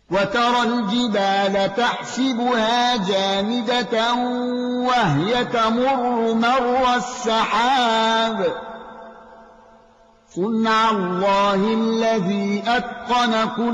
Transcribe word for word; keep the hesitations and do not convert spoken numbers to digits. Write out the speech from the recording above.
وترى الجبال تحسبها جامدة وهي تمر مر السحاب صنع الله الذي أتقن كل